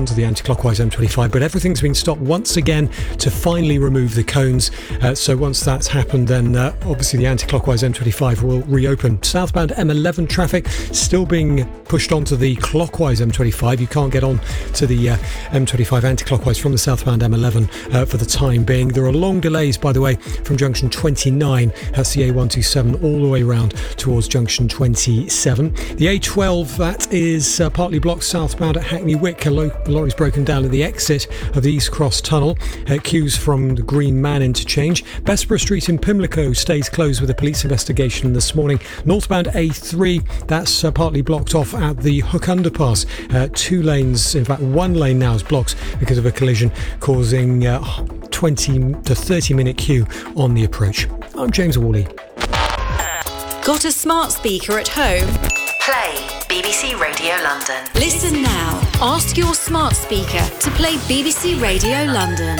onto the anti-clockwise M25, but everything's been stopped once again to finally remove the cones. So once that's happened, then obviously the anti-clockwise M25 will reopen. Southbound M11 traffic still being pushed onto the clockwise M25. You can't get on to the M25 anti-clockwise from the southbound M11 for the time being. There are long delays, by the way, from junction 29, that's the A127, all the way around towards junction 27. The A12, that is partly blocked southbound at Hackney Wick. A lorry's broken down at the exit of the East Cross Tunnel. Queues from the Green Man interchange. Bessborough Street in Pimlico stays closed with a police investigation this morning. Northbound A3, that's partly blocked off at the Hook Underpass. 2 lanes, in fact 1 lane now is blocked because of a collision, causing 20 to 30 minute queue on the approach. I'm James Worley. Got a smart speaker at home? Play BBC Radio London. Listen now. Ask your smart speaker to play BBC Radio London.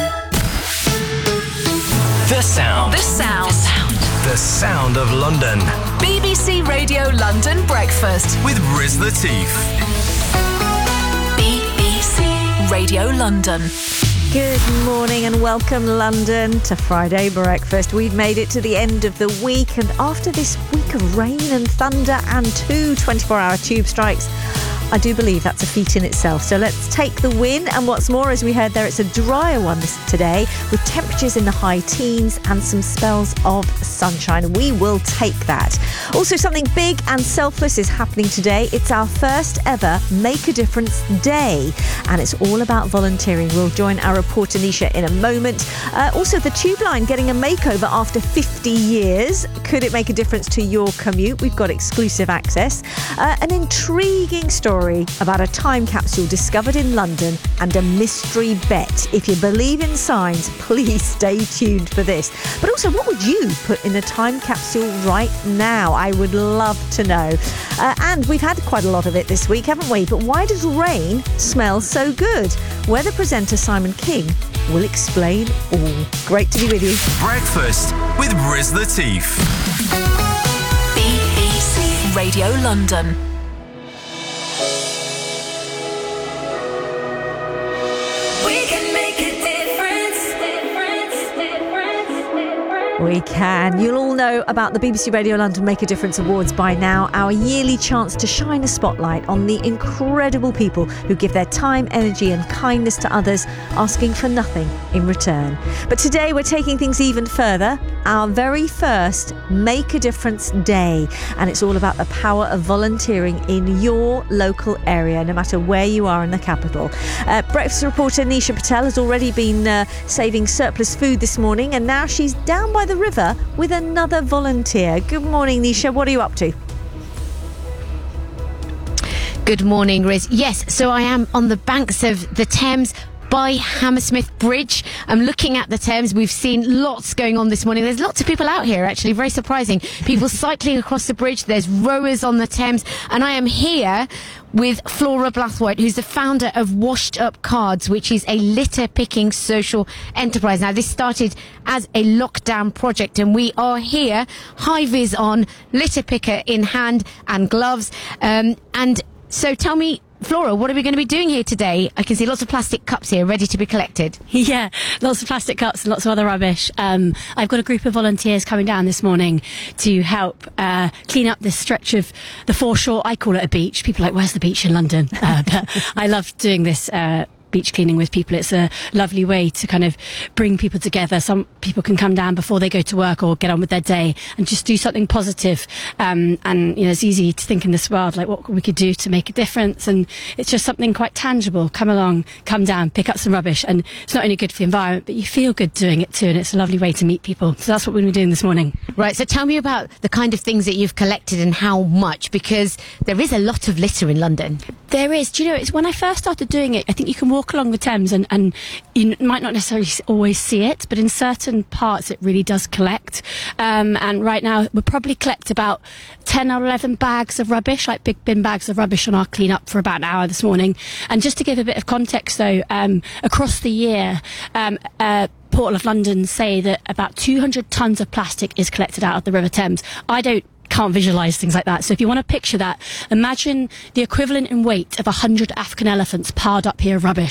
The sound. The sound. The sound. The sound of London. BBC Radio London Breakfast With Riz Latif. BBC Radio London. Good morning and welcome, London, to Friday Breakfast. We've made it to the end of the week, and after this week of rain and thunder and 2 24-hour tube strikes, I do believe that's a feat in itself. So let's take the win. And what's more, as we heard there, it's a drier one today, with temperatures in the high teens and some spells of sunshine. We will take that. Also, something big and selfless is happening today. It's our first ever Make a Difference Day, and it's all about volunteering. We'll join our reporter Nisha in a moment. Also, the Tube Line getting a makeover after 50 years. Could it make a difference to your commute? We've got exclusive access. An intriguing story about a time capsule discovered in London and a mystery bet. If you believe in science, please stay tuned for this. But also, what would you put in a time capsule right now? I would love to know. And we've had quite a lot of it this week, haven't we? But why does rain smell so good? Weather presenter Simon King will explain all. Great to be with you. Breakfast with Riz Latif. BBC Radio London. We can. You'll all know about the BBC Radio London Make a Difference Awards by now, our yearly chance to shine a spotlight on the incredible people who give their time, energy and kindness to others, asking for nothing in return. But today we're taking things even further, our very first Make a Difference Day. And it's all about the power of volunteering in your local area, no matter where you are in the capital. Breakfast reporter Nisha Patel has already been saving surplus food this morning, and now she's down by the river with another volunteer. Good morning, Nisha. What are you up to? Good morning, Riz. Yes, so I am on the banks of the Thames by Hammersmith Bridge. I'm looking at the Thames. We've seen lots going on this morning. There's lots of people out here, actually, very surprising. People cycling across the bridge. There's rowers on the Thames. And I am here with Flora Blathwaite, who's the founder of Washed Up Cards, which is a litter-picking social enterprise. Now, this started as a lockdown project, and we are here, high-vis on, litter picker in hand and gloves. And so tell me, Flora, what are we going to be doing here today? I can see lots of plastic cups here ready to be collected. Yeah, lots of plastic cups and lots of other rubbish. I've got a group of volunteers coming down this morning to help clean up this stretch of the foreshore. I call it a beach. People are like, where's the beach in London? But I love doing this beach cleaning with people. It's a lovely way to kind of bring people together. Some people can come down before they go to work or get on with their day and just do something positive. And you know, it's easy to think in this world like what we could do to make a difference, and it's just something quite tangible. Come along, come down, pick up some rubbish, and it's not only good for the environment, but you feel good doing it too, and it's a lovely way to meet people. So that's what we're going to be doing this morning. Right, so tell me about the kind of things that you've collected and how much, because there is a lot of litter in London. There is. Do you know, it's when I first started doing it, I think you can walk along the Thames and you might not necessarily always see it, but in certain parts it really does collect. And right now we'll probably collect about 10 or 11 bags of rubbish, like big bin bags of rubbish on our clean up for about an hour this morning. And just to give a bit of context though, across the year, Port of London say that about 200 tonnes of plastic is collected out of the River Thames. Can't visualize things like that. So if you want to picture that, imagine the equivalent in weight of 100 African elephants piled up here of rubbish.